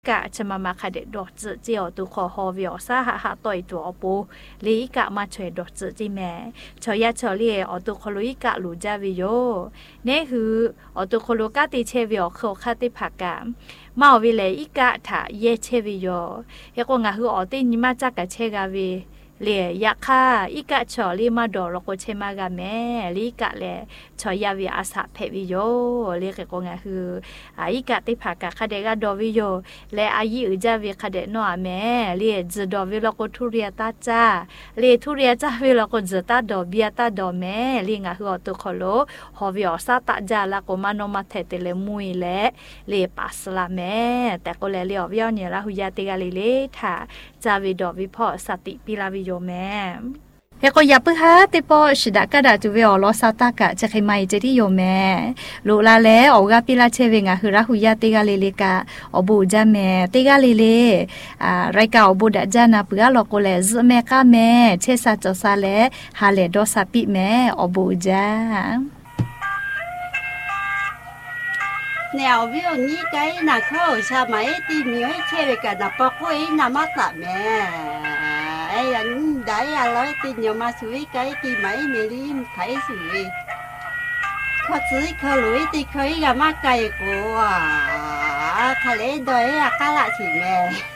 กะจะมาคาเดดอกจืเจียวตุขอฮอวิอซาหาต่อยตัวอปูลีกะมาช่วยดอกจืจิแม่ชอยาชอเลียอตุคลุยกะลูจาวิโยเนหืออตุคลุกะติเชวิอโคคาติผักกะมาวิเลอีกะถาเยเชวิโยเฮกงะหืออตินิมาจักกะเชกาวิเลียยะค่ะอีกะชอลีมาดอลโกเชมากะแม่ลีกะแลชอยาวิอาสะเพวิโยเลียกะกงะฮืออีกะติภากะคาเดกะดอวิโยแลอายิอุจาวิคาเดนอแม่เลียจดอวิลโกทุเรียตาจาเลียทุเรียจาวิลโกจตาดอเบียตาดอแม่ลีงะฮือตุคโลฮอวิอซาตะจาลาโกมานอมาเทเตเลมุยแลเลียปัสลาแม่แต่ก็แลเลียววิอเนี่ยละหุยาติกะลิเลทาจาวิดอวิพอสติปิลาวิโยแม่เฮก็อย่าพึ่งฮะติปอชิดากะดาตุเวอลอซาตากะจะใครไม่จะที่โยแม่ลูลาเลออกาปิลาเชเวงะฮือราหุยาติกาเลเลกะอบูจาแม่ติกาเลเลไรกะอบูดะจานาปะลอโกเลซแม่กะแม่เชซาจอซาเลฮาเลดอซาปิแม่อบูจาแนววิวนี้ไกน่ะเข้าชาไหมที่มีให้เชื่อกันน่ะปอกไว้น่ะมาตะแม่ไอ้อันได้อะไรที่เนียวมาสวยไกที่ไหมเมลิมไทยสวยเขาซื้อเขาลุยที่เคยกับมาไกลกว่าทะเลดอยอะกะละสิแม่